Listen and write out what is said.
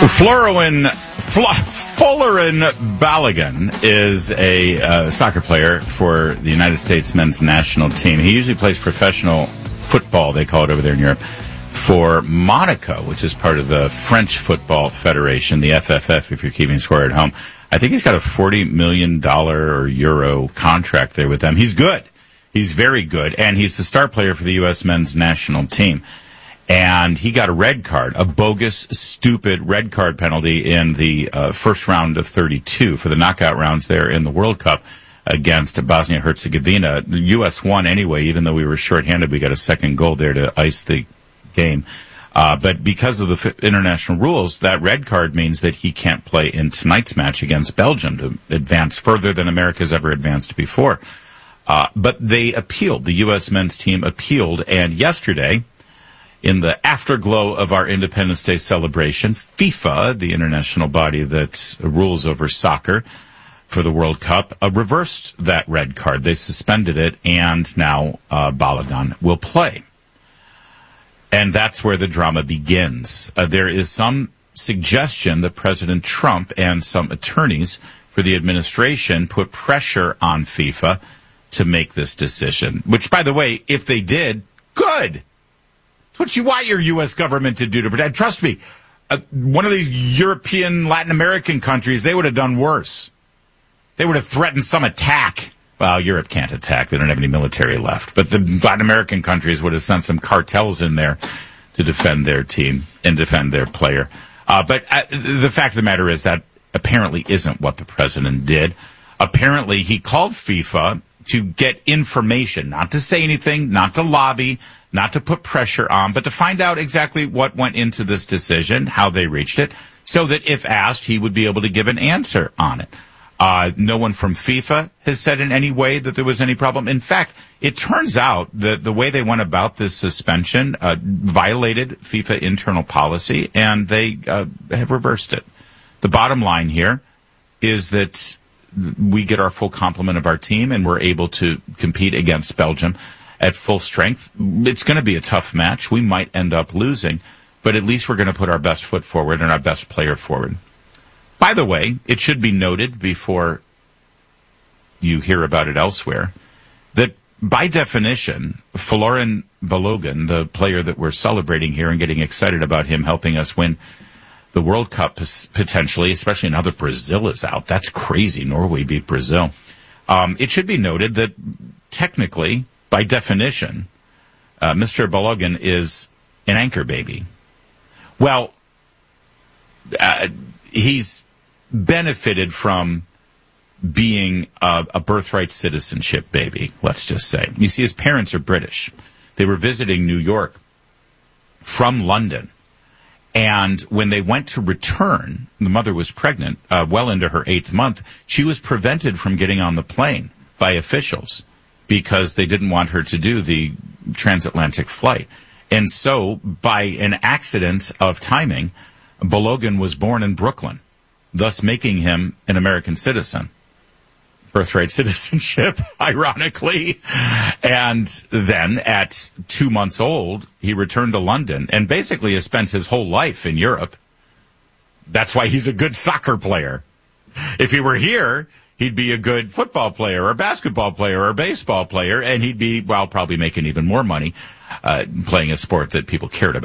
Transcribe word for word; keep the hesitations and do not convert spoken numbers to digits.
Florin, Fl- Folarin Balogun is a uh, soccer player for the United States men's national team. He usually plays professional football, they call it over there in Europe, for Monaco, which is part of the French Football Federation, the F F F, if you're keeping score at home. I think he's got a forty million dollars or euro contract there with them. He's good. He's very good, and he's the star player for the U S men's national team. And he got a red card, a bogus, stupid red card penalty in the uh, first round of thirty-two for the knockout rounds there in the World Cup against Bosnia-Herzegovina. The U S won anyway, even though we were shorthanded. We got a second goal there to ice the game. Uh, but because of the f- international rules, that red card means that he can't play in tonight's match against Belgium to advance further than America's ever advanced before. Uh, but they appealed. The U S men's team appealed, and yesterday, in the afterglow of our Independence Day celebration, FIFA, the international body that rules over soccer for the World Cup, uh, reversed that red card. They suspended it, and now uh, Balogun will play. And that's where the drama begins. Uh, there is some suggestion that President Trump and some attorneys for the administration put pressure on FIFA to make this decision, which, by the way, if they did, good. It's what you want your U S government to do to protect. Trust me, uh, one of these European, Latin American countries, they would have done worse. They would have threatened some attack. Well, Europe can't attack. They don't have any military left. But the Latin American countries would have sent some cartels in there to defend their team and defend their player. Uh, but uh, the fact of the matter is that apparently isn't what the president did. Apparently, he called FIFA to get information, not to say anything, not to lobby, not to put pressure on, but to find out exactly what went into this decision, how they reached it, so that if asked, he would be able to give an answer on it. Uh, no one from FIFA has said in any way that there was any problem. In fact, it turns out that the way they went about this suspension uh, violated FIFA internal policy, and they uh, have reversed it. The bottom line here is that we get our full complement of our team, and we're able to compete against Belgium at full strength. It's going to be a tough match. We might end up losing, but at least we're going to put our best foot forward and our best player forward. By the way, it should be noted before you hear about it elsewhere that by definition, Folarin Balogun, the player that we're celebrating here and getting excited about him helping us win the World Cup potentially, especially now that Brazil is out. That's crazy. Norway beat Brazil. Um, it should be noted that technically, by definition, uh, Mister Balogun is an anchor baby. Well, uh, he's benefited from being a, a birthright citizenship baby, let's just say. You see, his parents are British. They were visiting New York from London. And when they went to return, the mother was pregnant, uh, well into her eighth month. She was prevented from getting on the plane by officials because they didn't want her to do the transatlantic flight. And so, by an accident of timing, Balogun was born in Brooklyn, thus making him an American citizen. Birthright citizenship, ironically. And then at two months old, he returned to London and basically has spent his whole life in Europe. That's why he's a good soccer player. If he were here, he'd be a good football player or basketball player or baseball player, and he'd be, well, probably making even more money uh, playing a sport that people cared about.